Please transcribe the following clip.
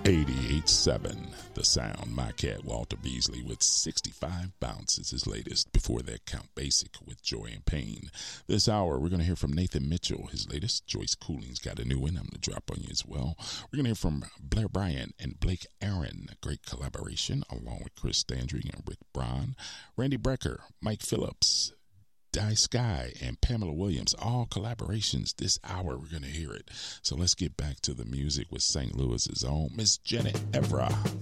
88.7 The Sound. My cat Walter Beasley with 65 bounces, his latest. Before that, Count Basic with Joy and Pain. This hour, we're going to hear from Nathan Mitchell, his latest. Joyce Cooling's got a new one I'm going to drop on you as well. We're going to hear from Blair Bryant and Blake Aaron, a great collaboration, along with Chris Standring and Rick Braun. Randy Brecker, Mike Phillips, Die Sky, and Pamela Williams, all collaborations. This hour we're going to hear it. So let's get back to the music with St. Louis's own Miss Janet Evra.